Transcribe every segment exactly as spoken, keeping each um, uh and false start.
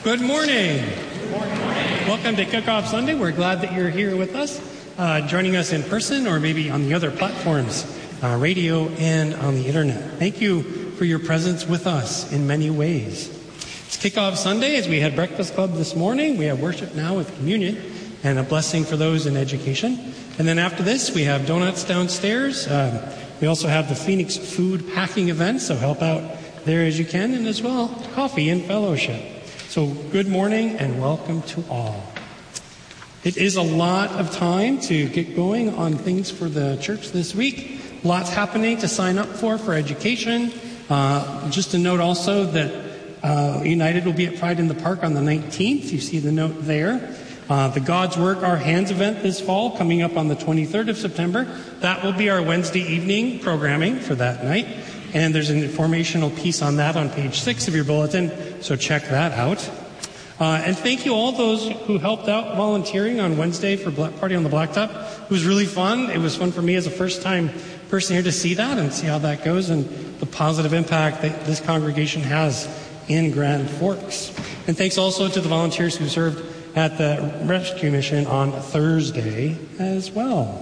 Good morning. Good morning. Welcome to Kickoff Sunday. We're glad that you're here with us, uh, joining us in person or maybe on the other platforms, uh, radio and on the internet. Thank you for your presence with us in many ways. It's Kickoff Sunday as we had breakfast club this morning. We have worship now with communion and a blessing for those in education. And then after this, we have donuts downstairs. Um, we also have the Phoenix food packing event, so help out there as you can, and as well, coffee and fellowship. So good morning and welcome to all. It is a lot of time to get going on things for the church this week. Lots happening to sign up for for education. Uh, just a note also that uh, United will be at Pride in the Park on the nineteenth. You see the note there. Uh, the God's Work, Our Hands event this fall coming up on the twenty-third of September. That will be our Wednesday evening programming for that night. And there's an informational piece on that on page six of your bulletin, so check that out. Uh, and thank you all those who helped out volunteering on Wednesday for Black Party on the Blacktop. It was really fun. It was fun for me as a first-time person here to see that and see how that goes and the positive impact that this congregation has in Grand Forks. And thanks also to the volunteers who served at the rescue mission on Thursday as well.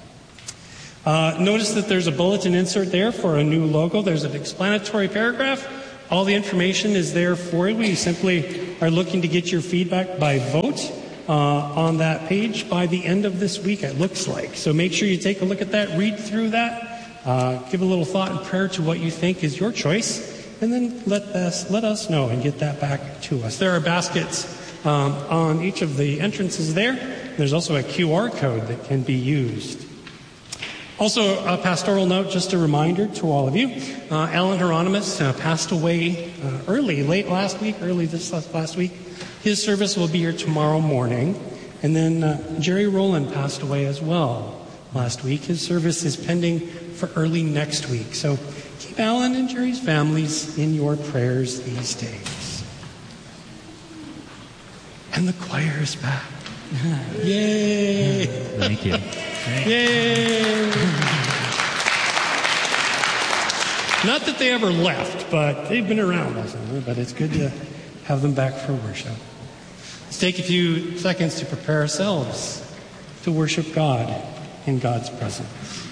Uh, notice that there's a bulletin insert there for a new logo. There's an explanatory paragraph. All the information is there for you. We simply are looking to get your feedback by vote uh, on that page by the end of this week, it looks like. So make sure you take a look at that, read through that, uh, give a little thought and prayer to what you think is your choice, and then let us, let us know and get that back to us. There are baskets um, on each of the entrances there. There's also a Q R code that can be used. Also, a pastoral note, just a reminder to all of you. Uh, Alan Hieronymus uh, passed away uh, early, late last week, early this last week. His service will be here tomorrow morning. And then uh, Jerry Rowland passed away as well last week. His service is pending for early next week. So keep Alan and Jerry's families in your prayers these days. And the choir is back. Yay! Thank you. Yay! Not that they ever left, but they've been around, but it's good to have them back for worship. Let's take a few seconds to prepare ourselves to worship God in God's presence.